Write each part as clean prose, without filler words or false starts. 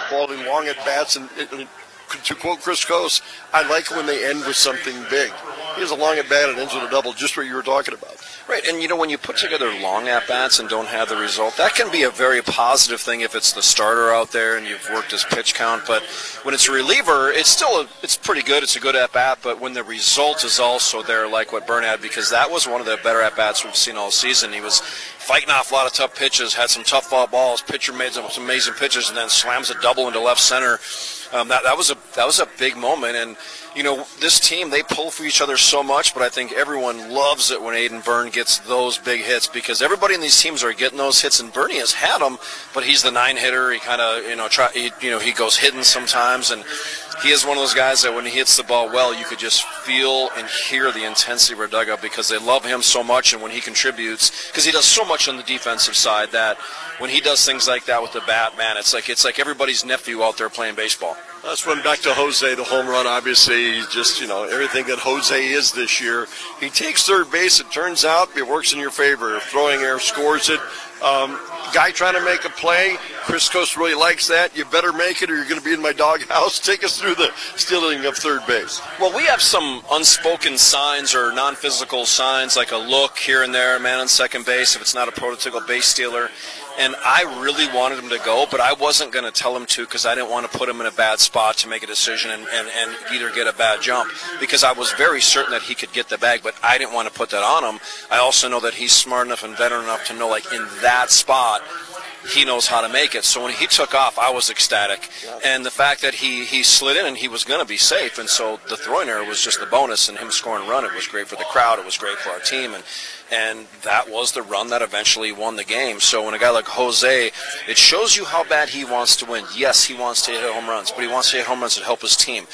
quality, long at bats, and to quote Chris Coase, I like when they end with something big. He has a long at bat and ends with a double, just what you were talking about. Right, and when you put together long at-bats and don't have the result, that can be a very positive thing if it's the starter out there and you've worked his pitch count. But when it's a reliever, it's pretty good. It's a good at-bat, but when the result is also there, like what Byrne had, because that was one of the better at-bats we've seen all season. He was fighting off a lot of tough pitches, had some tough balls, pitcher made some amazing pitches, and then slams a double into left center. That was a big moment, and this team, they pull for each other so much, but I think everyone loves it when Aiden Byrne gets those big hits, because everybody in these teams are getting those hits, and Bernie has had them, but he's the 9-hitter. He kind of he goes hidden sometimes, and he is one of those guys that when he hits the ball well, you could just feel and hear the intensity of our dugout, because they love him so much, and when he contributes, because he does so much on the defensive side, that when he does things like that with the bat, man, it's like everybody's nephew out there playing baseball. Let's run back to Jose, the home run. Obviously, he's just, everything that Jose is this year. He takes third base. It turns out it works in your favor. Throwing air scores it. Guy trying to make a play. Chris Coase really likes that. You better make it or you're going to be in my doghouse. Take us through the stealing of third base. Well, we have some unspoken signs or non-physical signs, like a look here and there, man on second base if it's not a prototypical base stealer. And I really wanted him to go, but I wasn't going to tell him to, because I didn't want to put him in a bad spot to make a decision and either get a bad jump, because I was very certain that he could get the bag, but I didn't want to put that on him. I also know that he's smart enough and veteran enough to know, like, in that spot, he knows how to make it. So when he took off, I was ecstatic. And the fact that he slid in and he was going to be safe, and so the throwing error was just the bonus, and him scoring a run, it was great for the crowd, it was great for our team, and that was the run that eventually won the game. So when a guy like Jose, it shows you how bad he wants to win. Yes, he wants to hit home runs, but he wants to hit home runs that help his team.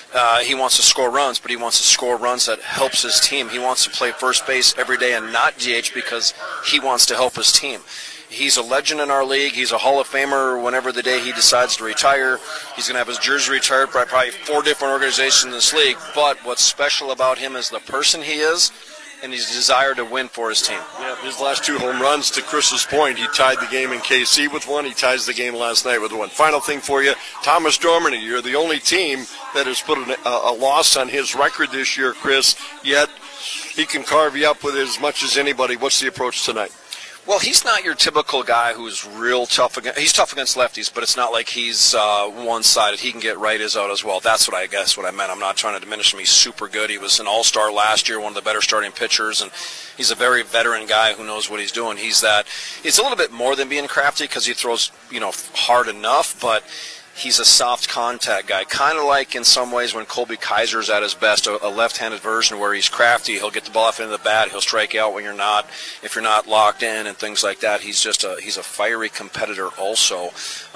He wants to score runs, but he wants to score runs that helps his team. He wants to play first base every day and not DH because he wants to help his team. He's a legend in our league. He's a Hall of Famer whenever the day he decides to retire. He's going to have his jersey retired by probably 4 different organizations in this league. But what's special about him is the person he is and his desire to win for his team. Yeah, his last 2 home runs, to Chris's point, he tied the game in KC with one. He ties the game last night with one. Final thing for you, Thomas Dorminey, you're the only team that has put a loss on his record this year, Chris, yet he can carve you up with it as much as anybody. What's the approach tonight? Well, he's not your typical guy who's real tough. He's tough against lefties, but it's not like he's one-sided. He can get righties out as well. That's what I meant. I'm not trying to diminish him. He's super good. He was an all-star last year, one of the better starting pitchers, and he's a very veteran guy who knows what he's doing. It's a little bit more than being crafty because he throws, hard enough, but he's a soft contact guy, kind of like in some ways when Colby Kaiser's at his best, a left-handed version where he's crafty. He'll get the ball off into the bat. He'll strike out when if you're not locked in and things like that. He's a fiery competitor also.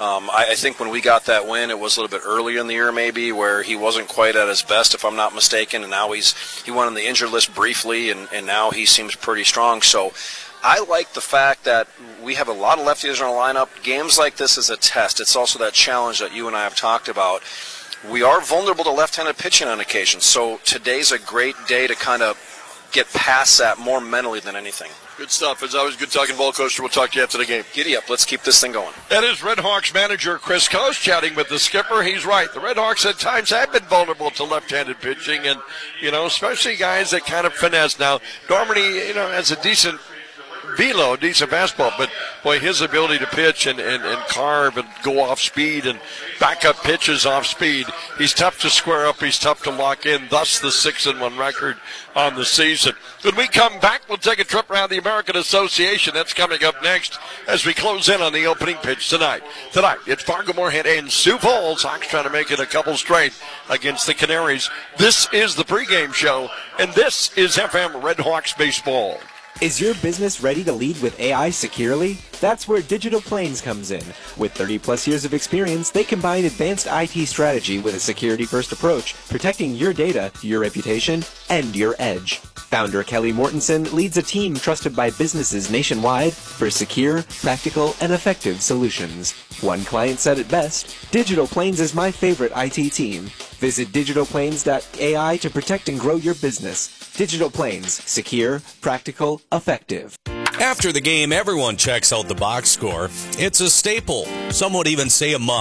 I think when we got that win, it was a little bit earlier in the year maybe where he wasn't quite at his best, if I'm not mistaken, and now he went on the injured list briefly, and now he seems pretty strong. So I like the fact that we have a lot of lefties in our lineup. Games like this is a test. It's also that challenge that you and I have talked about. We are vulnerable to left-handed pitching on occasion, so today's a great day to kind of get past that more mentally than anything. Good stuff. As always, good talking, Ball Coaster. We'll talk to you after the game. Giddy up. Let's keep this thing going. That is Red Hawks manager Chris Coase chatting with the skipper. He's right. The Red Hawks at times have been vulnerable to left-handed pitching, and, especially guys that kind of finesse. Now, Dorminey, has a decent velo, decent fastball, but boy, his ability to pitch and carve and go off speed and back up pitches off speed, he's tough to square up, he's tough to lock in, thus the 6-1 record on the season. When we come back, we'll take a trip around the American Association. That's coming up next as we close in on the opening pitch tonight. Tonight, it's Fargo Moorhead and Sioux Falls. Hawks trying to make it a couple straight against the Canaries. This is the pregame show, and this is FM Red Hawks Baseball. Is your business ready to lead with AI securely? That's where Digital Plains comes in. With 30-plus years of experience, they combine advanced IT strategy with a security-first approach, protecting your data, your reputation, and your edge. Founder Kelly Mortensen leads a team trusted by businesses nationwide for secure, practical, and effective solutions. One client said it best, Digital Plains is my favorite IT team. Visit digitalplains.ai to protect and grow your business. Digital Plains, secure, practical, effective. After the game, everyone checks out the box score. It's a staple. Some would even say a must.